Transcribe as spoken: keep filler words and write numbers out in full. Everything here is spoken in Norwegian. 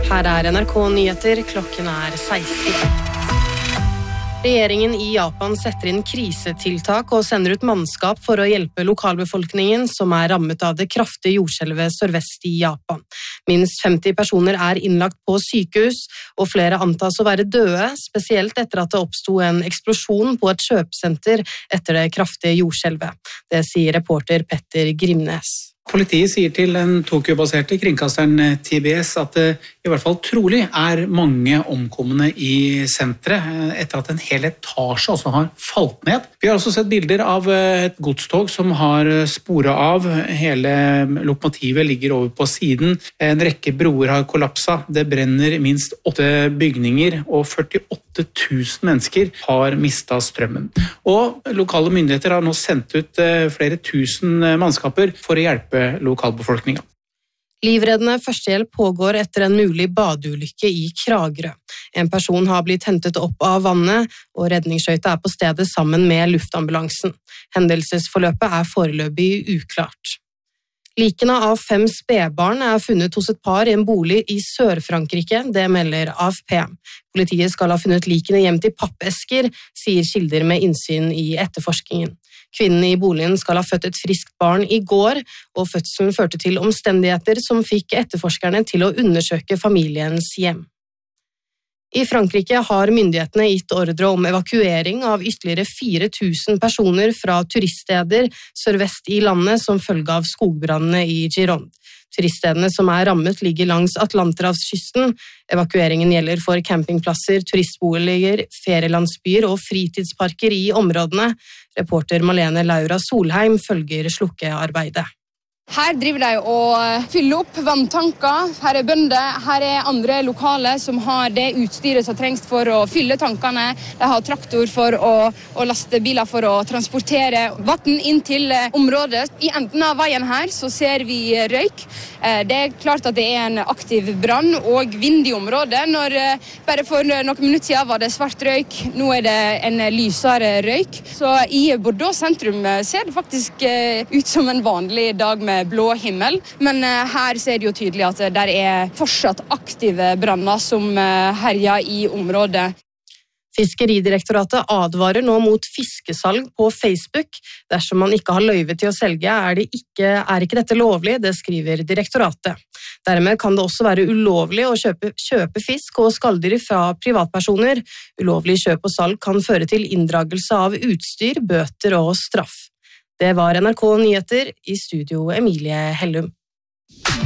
Her er N R K Nyheter, klokken er seksten. Regjeringen i Japan setter inn krisetiltak og sender ut mannskap for å hjelpe lokalbefolkningen som er rammet av det kraftige jordskjelvet sørvest i Japan. Minst femti personer er innlagt på sykehus, og flere antas å være døde, spesielt etter at det oppstod en eksplosjon på et kjøpesenter etter det kraftige jordskjelvet. Det sier reporter Petter Grimnes. Politiet sier til den Tokyo-baserte kringkasteren T B S at det i hvert fall trolig er mange omkomne i senteret etter at en hel etasje også har falt ned. Vi har også sett bilder av et godstog som har sporet av. Hele lokomotivet ligger over på siden. En rekke broer har kollapset. Det brenner minst åtte bygninger, og førtiåtte tusen mennesker har mistet strømmen. Og lokale myndigheter har nå sendt ut flere tusen mannskaper for å hjelpe lokalbefolkningen. Livreddende førstehjelp pågår etter en mulig badeulykke i Kragerø. En person har blitt hentet opp av vannet, og redningsskøyta er på stedet sammen med luftambulansen. Hendelsesforløpet er foreløpig uklart. Likene av fem spedbarn er funnet hos et par i en bolig i Sør-Frankrike, det melder A F P. Politiet skal ha funnet likene hjem til pappesker, sier kilder med innsyn i etterforskningen. Kvinnen i boligen skal ha født et friskt barn i går, og fødselen førte til omstendigheter som fikk etterforskerne til å undersøke familiens hjem. I Frankrike har myndighetene gitt ordre om evakuering av ytterligere fire tusen personer fra turiststeder sørvest i landet som følge av skogbrannene i Gironde. Turiststedene som er rammet ligger langs Atlanterhavskysten. Evakueringen gjelder for campingplasser, turistboliger, ferielandsbyer og fritidsparker i områdene. Reporter Malene Laura Solheim følger slukkearbeidet. Her driver de og fyller opp vanntanker, her er bønder, her er andre lokale som har det utstyret som trengs for å fylle tankene. De har traktor for å, å laste biler for å transportere vann inn til området. I enden av veien her så ser vi røyk. Det er klart at det er en aktiv brann og vind i området. Når, bare for noen minutter siden var det svart røyk, nå er det en lysere røyk. Så i Bordeaux sentrum ser det faktisk ut som en vanlig dag med blå himmel, men her ser det jo tydelig at det er fortsatt aktive branner som herjer i området. Fiskeridirektoratet advarer nå mot fiskesalg på Facebook. Dersom man ikke har løyve til å selge, er, det ikke, er ikke dette lovlig, det skriver direktoratet. Dermed kan det også være ulovlig å kjøpe, kjøpe fisk og skalldyr fra privatpersoner. Ulovlig kjøp og salg kan føre til inndragelse av utstyr, bøter og straff. Det var N R K Nyheter, i studio Emilie Hellum.